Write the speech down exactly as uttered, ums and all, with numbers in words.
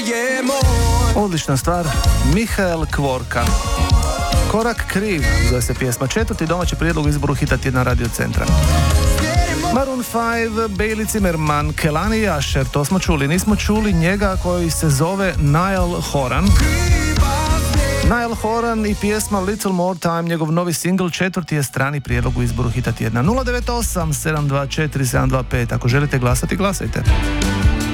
je moj. Odlična stvar, Mihael Kvorka. Korak kriv, zove se pjesma, četvrti domaći prijedlog u izboru hita tjedna Radio Centra. Maroon five, Bailey Zimmerman, Kelani i Asher, to smo čuli, nismo čuli njega koji se zove Niall Horan. Niall Horan i pjesma Little More Time, njegov novi singl, četvrti je strani prijedlog u izboru hita tjedna. nula devet osam sedam dva četiri sedam dva pet, ako želite glasati, glasajte.